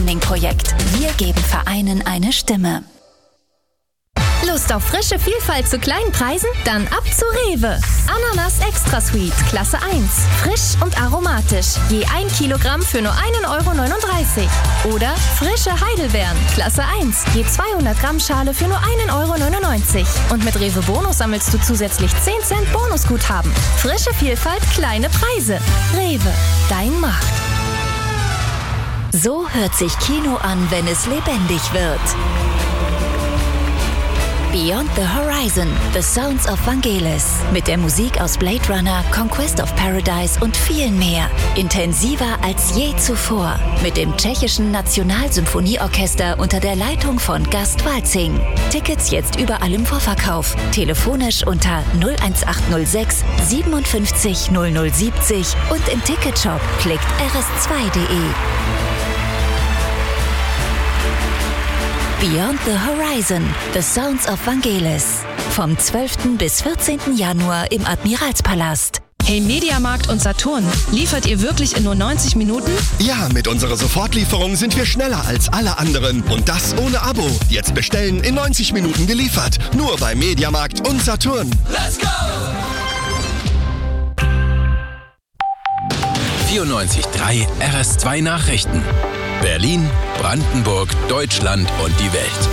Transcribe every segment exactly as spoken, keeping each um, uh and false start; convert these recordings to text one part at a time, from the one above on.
Crowdfunding-Projekt. Wir geben Vereinen eine Stimme. Lust auf frische Vielfalt zu kleinen Preisen? Dann ab zu Rewe. Ananas Extra Sweet, Klasse eins. Frisch und aromatisch. Je ein Kilogramm für nur ein Euro neununddreißig. Oder frische Heidelbeeren, Klasse eins. Je zweihundert Gramm Schale für nur ein Euro neunundneunzig. Und mit Rewe Bonus sammelst du zusätzlich zehn Cent Bonusguthaben. Frische Vielfalt, kleine Preise. Rewe, dein Markt. So hört sich Kino an, wenn es lebendig wird. Beyond the Horizon, The Sounds of Vangelis. Mit der Musik aus Blade Runner, Conquest of Paradise und viel mehr. Intensiver als je zuvor. Mit dem tschechischen Nationalsymphonieorchester unter der Leitung von Gast Walzing. Tickets jetzt überall im Vorverkauf. Telefonisch unter null eins acht null sechs siebenundfünfzig null null siebzig und im Ticketshop klickt r s zwei punkt de. Beyond the Horizon, The Sounds of Vangelis. Vom zwölften bis vierzehnten Januar im Admiralspalast. Hey Mediamarkt und Saturn, liefert ihr wirklich in nur neunzig Minuten? Ja, mit unserer Sofortlieferung sind wir schneller als alle anderen. Und das ohne Abo. Jetzt bestellen, in neunzig Minuten geliefert. Nur bei Mediamarkt und Saturn. Let's go! vierundneunzig Komma drei R S zwei Nachrichten. Berlin, Brandenburg, Deutschland und die Welt.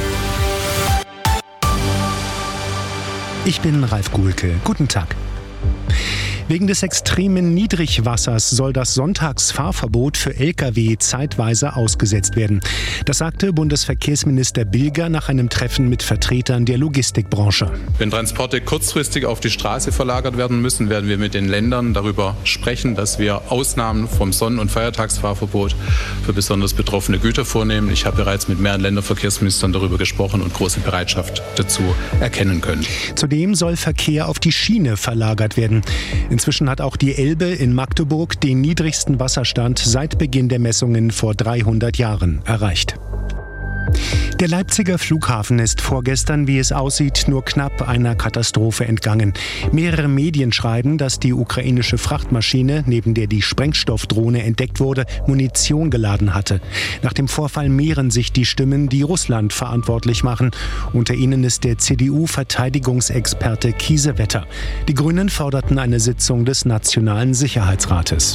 Ich bin Ralf Guhlke. Guten Tag. Wegen des extremen Niedrigwassers soll das Sonntagsfahrverbot für L K W zeitweise ausgesetzt werden. Das sagte Bundesverkehrsminister Bilger nach einem Treffen mit Vertretern der Logistikbranche. Wenn Transporte kurzfristig auf die Straße verlagert werden müssen, werden wir mit den Ländern darüber sprechen, dass wir Ausnahmen vom Sonn- und Feiertagsfahrverbot für besonders betroffene Güter vornehmen. Ich habe bereits mit mehreren Länderverkehrsministern darüber gesprochen und große Bereitschaft dazu erkennen können. Zudem soll Verkehr auf die Schiene verlagert werden. Inzwischen hat auch die Elbe in Magdeburg den niedrigsten Wasserstand seit Beginn der Messungen vor dreihundert Jahren erreicht. Der Leipziger Flughafen ist vorgestern, wie es aussieht, nur knapp einer Katastrophe entgangen. Mehrere Medien schreiben, dass die ukrainische Frachtmaschine, neben der die Sprengstoffdrohne entdeckt wurde, Munition geladen hatte. Nach dem Vorfall mehren sich die Stimmen, die Russland verantwortlich machen. Unter ihnen ist der C D U-Verteidigungsexperte Kiesewetter. Die Grünen forderten eine Sitzung des Nationalen Sicherheitsrates.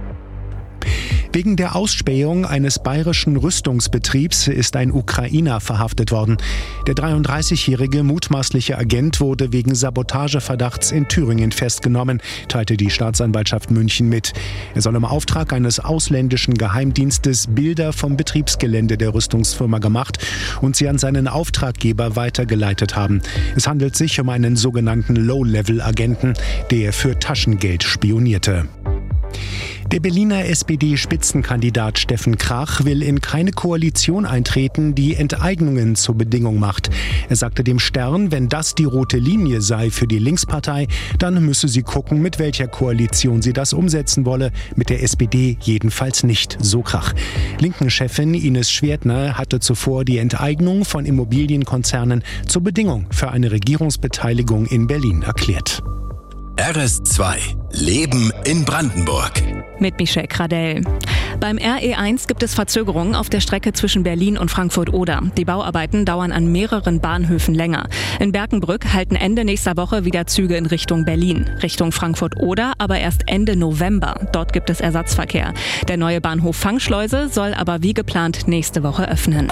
Wegen der Ausspähung eines bayerischen Rüstungsbetriebs ist ein Ukrainer verhaftet worden. Der dreiunddreißigjährige mutmaßliche Agent wurde wegen Sabotageverdachts in Thüringen festgenommen, teilte die Staatsanwaltschaft München mit. Er soll im Auftrag eines ausländischen Geheimdienstes Bilder vom Betriebsgelände der Rüstungsfirma gemacht und sie an seinen Auftraggeber weitergeleitet haben. Es handelt sich um einen sogenannten Low-Level-Agenten, der für Taschengeld spionierte. Der Berliner S P D-Spitzenkandidat Steffen Krach will in keine Koalition eintreten, die Enteignungen zur Bedingung macht. Er sagte dem Stern, wenn das die rote Linie sei für die Linkspartei, dann müsse sie gucken, mit welcher Koalition sie das umsetzen wolle. Mit der S P D jedenfalls nicht, so Krach. Linken-Chefin Ines Schwertner hatte zuvor die Enteignung von Immobilienkonzernen zur Bedingung für eine Regierungsbeteiligung in Berlin erklärt. R S zwei. Leben in Brandenburg. Mit Michelle Kradell. Beim R E eins gibt es Verzögerungen auf der Strecke zwischen Berlin und Frankfurt-Oder. Die Bauarbeiten dauern an mehreren Bahnhöfen länger. In Berkenbrück halten Ende nächster Woche wieder Züge in Richtung Berlin. Richtung Frankfurt-Oder aber erst Ende November. Dort gibt es Ersatzverkehr. Der neue Bahnhof Fangschleuse soll aber wie geplant nächste Woche öffnen.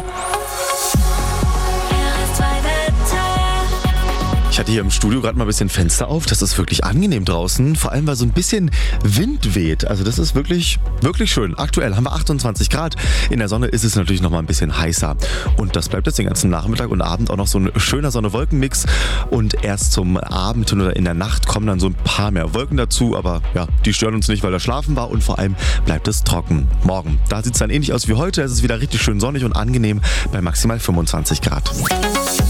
Ich hatte hier im Studio gerade mal ein bisschen Fenster auf. Das ist wirklich angenehm draußen, vor allem weil so ein bisschen Wind weht. Also das ist wirklich, wirklich schön. Aktuell haben wir achtundzwanzig Grad. In der Sonne ist es natürlich noch mal ein bisschen heißer. Und das bleibt jetzt den ganzen Nachmittag und Abend auch noch so ein schöner Sonne-Wolken-Mix. Und erst zum Abend oder in der Nacht kommen dann so ein paar mehr Wolken dazu. Aber ja, die stören uns nicht, weil das Schlafen war. Und vor allem bleibt es trocken. Morgen, da sieht es dann ähnlich aus wie heute. Es ist wieder richtig schön sonnig und angenehm bei maximal fünfundzwanzig Grad.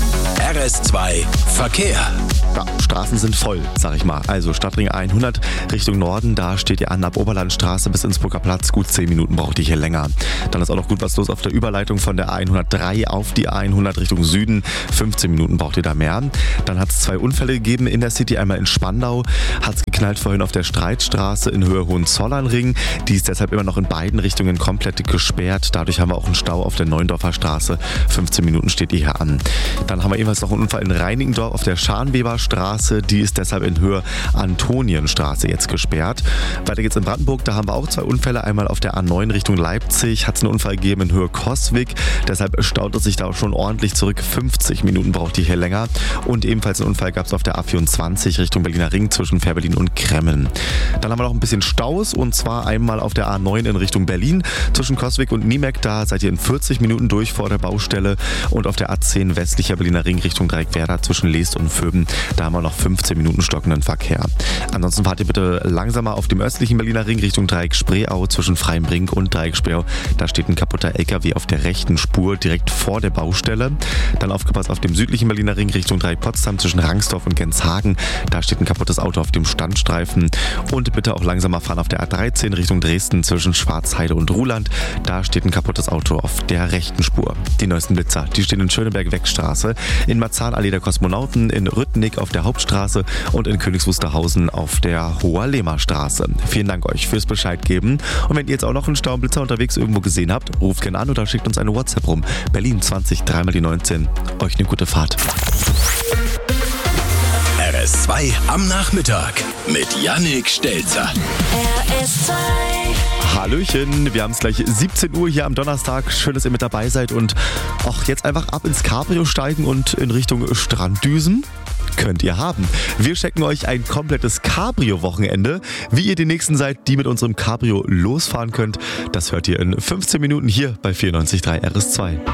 R S zwei Verkehr. Ja, Straßen sind voll, sag ich mal. Also Stadtring hundert Richtung Norden, da steht ihr an ab Oberlandstraße bis Innsbrucker Platz. Gut zehn Minuten braucht ihr hier länger. Dann ist auch noch gut was los auf der Überleitung von der A hundertdrei auf die A hundert Richtung Süden. fünfzehn Minuten braucht ihr da mehr. Dann hat es zwei Unfälle gegeben in der City. Einmal in Spandau hat es geknallt vorhin auf der Streitstraße in Höhe Hohenzollernring. Die ist deshalb immer noch in beiden Richtungen komplett gesperrt. Dadurch haben wir auch einen Stau auf der Neuendorfer Straße. fünfzehn Minuten steht ihr hier an. Dann haben wir ebenfalls noch einen Unfall in Reinickendorf auf der Scharnweberstraße. Die ist deshalb in Höhe Antonienstraße jetzt gesperrt. Weiter geht's in Brandenburg. Da haben wir auch zwei Unfälle. Einmal auf der A neun Richtung Leipzig hat es einen Unfall gegeben in Höhe Coswig. Deshalb staut es sich da auch schon ordentlich zurück. fünfzig Minuten braucht ihr hier länger. Und ebenfalls einen Unfall gab es auf der A vierundzwanzig Richtung Berliner Ring zwischen Fährberlin und Kremmen. Dann haben wir noch ein bisschen Staus und zwar einmal auf der A neun in Richtung Berlin zwischen Coswig und Niemek. Da seid ihr in vierzig Minuten durch vor der Baustelle. Und auf der A zehn westlicher Berliner Ring Richtung Dreieckwerder zwischen Leest und Vöben. Da haben wir noch fünfzehn Minuten stockenden Verkehr. Ansonsten fahrt ihr bitte langsamer auf dem östlichen Berliner Ring Richtung Dreieck-Spreeau zwischen Freienbrink und Dreieck-Spreeau. Da steht ein kaputter L K W auf der rechten Spur direkt vor der Baustelle. Dann aufgepasst auf dem südlichen Berliner Ring Richtung Dreieck-Potsdam zwischen Rangsdorf und Genshagen. Da steht ein kaputtes Auto auf dem Standstreifen. Und bitte auch langsamer fahren auf der A dreizehn Richtung Dresden zwischen Schwarzheide und Ruhland. Da steht ein kaputtes Auto auf der rechten Spur. Die neuesten Blitzer, die stehen in Schöneberg-Wegstraße, in Marzahn-Allee der Kosmonauten, in Rüttenich auf der Hauptstraße und in Königs Wusterhausen auf der Hoher-Lehmer Straße. Vielen Dank euch fürs Bescheid geben. Und wenn ihr jetzt auch noch einen Staublitzer unterwegs irgendwo gesehen habt, ruft gerne an oder schickt uns eine WhatsApp rum. Berlin zwanzig, dreimal die neunzehn. Euch eine gute Fahrt. R S zwei am Nachmittag mit Yannick Stelzer. R S zwei. Hallöchen, wir haben es gleich siebzehn Uhr hier am Donnerstag. Schön, dass ihr mit dabei seid und auch jetzt einfach ab ins Cabrio steigen und in Richtung Strand düsen. Könnt ihr haben. Wir schenken euch ein komplettes Cabrio-Wochenende. Wie ihr die Nächsten seid, die mit unserem Cabrio losfahren könnt, das hört ihr in fünfzehn Minuten hier bei vierundneunzig Komma drei R S zwei.